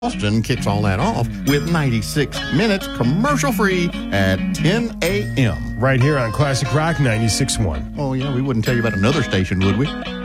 Austin kicks all that off with 96 minutes commercial-free at 10 a.m. Right here on Classic Rock 96.1. Oh, yeah, we wouldn't tell you about another station, would we?